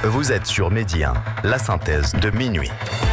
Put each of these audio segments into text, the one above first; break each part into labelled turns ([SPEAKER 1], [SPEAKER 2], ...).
[SPEAKER 1] Vous êtes sur Midi 1, la synthèse de minuit.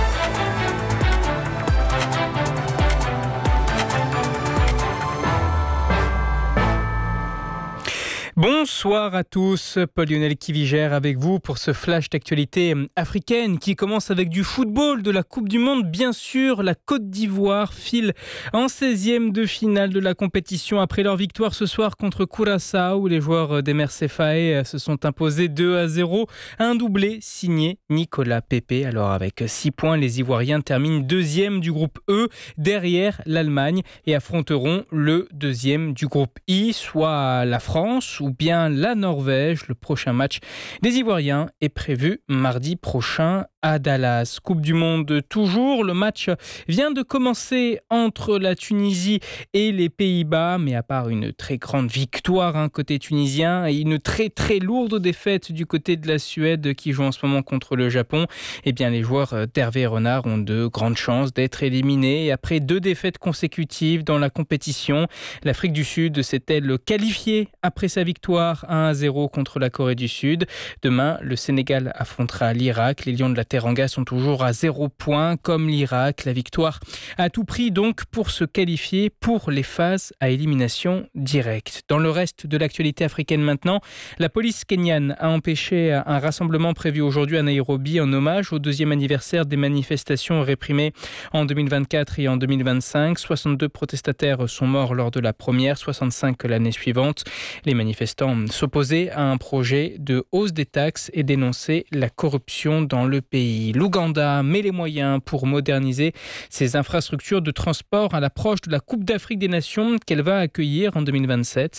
[SPEAKER 2] Bonsoir à tous, Paul-Lionel Kivigère avec vous pour ce flash d'actualité africaine qui commence avec du football, de la Coupe du Monde. Bien sûr, la Côte d'Ivoire file en 16e de finale de la compétition après leur victoire ce soir contre Curaçao où les joueurs d'Emerse Faé se sont imposés 2-0. Un doublé signé Nicolas Pepe. Alors avec 6 points, les Ivoiriens terminent 2e du groupe E derrière l'Allemagne et affronteront le 2e du groupe I, soit la France ou bien la Norvège. Le prochain match des Ivoiriens est prévu mardi prochain à Dallas. Coupe du Monde toujours. Le match vient de commencer entre la Tunisie et les Pays-Bas, mais à part une très grande victoire côté tunisien et une très très lourde défaite du côté de la Suède qui joue en ce moment contre le Japon, eh bien les joueurs d'Hervé Renard ont de grandes chances d'être éliminés. Et après 2 défaites consécutives dans la compétition, l'Afrique du Sud s'est-elle qualifiée après sa victoire 1-0 contre la Corée du Sud. Demain, le Sénégal affrontera l'Irak. Les Lions de la Teranga sont toujours à 0 points comme l'Irak. La victoire à tout prix donc pour se qualifier pour les phases à élimination directe. Dans le reste de l'actualité africaine maintenant, la police kenyane a empêché un rassemblement prévu aujourd'hui à Nairobi en hommage au 2e anniversaire des manifestations réprimées en 2024 et en 2025. 62 protestataires sont morts lors de la première, 65 l'année suivante. Les manifestants s'opposaient à un projet de hausse des taxes et dénonçaient la corruption dans le pays. L'Ouganda met les moyens pour moderniser ses infrastructures de transport à l'approche de la Coupe d'Afrique des Nations qu'elle va accueillir en 2027.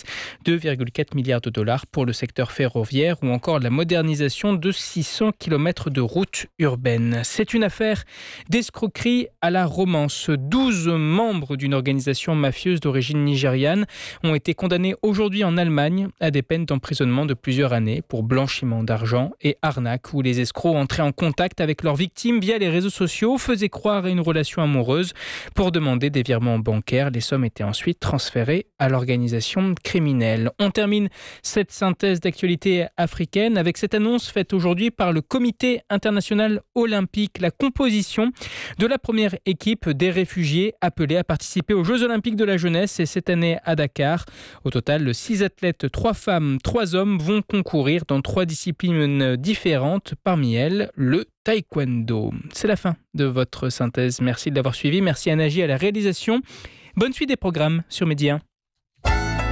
[SPEAKER 2] 2,4 milliards de dollars pour le secteur ferroviaire ou encore la modernisation de 600 km de routes urbaines. C'est une affaire d'escroquerie à la romance. 12 membres d'une organisation mafieuse d'origine nigériane ont été condamnés aujourd'hui en Allemagne à des peines d'emprisonnement de plusieurs années pour blanchiment d'argent et arnaque où les escrocs entraient en contact avec leurs victimes via les réseaux sociaux, faisaient croire à une relation amoureuse pour demander des virements bancaires. Les sommes étaient ensuite transférées à l'organisation criminelle. On termine cette synthèse d'actualité africaine avec cette annonce faite aujourd'hui par le Comité international olympique, la composition de la première équipe des réfugiés appelés à participer aux Jeux olympiques de la jeunesse et cette année à Dakar. Au total, 6 athlètes, 3 femmes, 3 hommes vont concourir dans 3 disciplines différentes, parmi elles le taekwondo. C'est la fin de votre synthèse. Merci de l'avoir suivi. Merci à Nagy à la réalisation. Bonne suite des programmes sur Midi 1.